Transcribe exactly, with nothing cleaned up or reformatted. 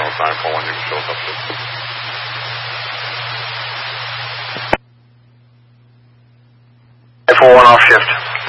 signal sign for one, you can show us up to. four one off shift.